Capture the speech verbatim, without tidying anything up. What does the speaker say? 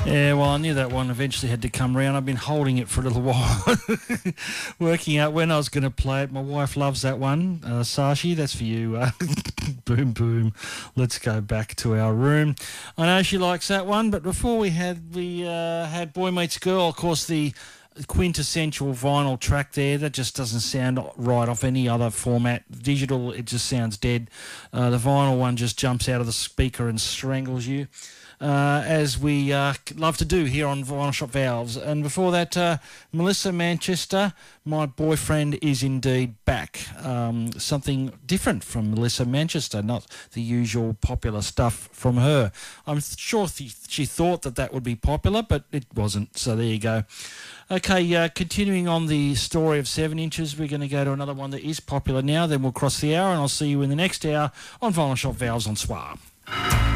Yeah, well, I knew that one eventually had to come round. I've been holding it for a little while, working out when I was going to play it. My wife loves that one. Uh, Sashi, that's for you. Uh, boom, boom. Let's go back to our room. I know she likes that one, but before we had we uh, had Boy Meets Girl, of course, the quintessential vinyl track there. That just doesn't sound right off any other format. Digital, it just sounds dead. Uh, the vinyl one just jumps out of the speaker and strangles you. Uh, as we uh, love to do here on Vinyl Shop Valves. And before that, uh, Melissa Manchester, My Boyfriend Is Indeed Back. Um, something different from Melissa Manchester, not the usual popular stuff from her. I'm sure th- she thought that that would be popular, but it wasn't. So there you go. Okay, uh, continuing on the story of seven inches, we're going to go to another one that is popular now. Then we'll cross the hour, and I'll see you in the next hour on Vinyl Shop Valves on S W R.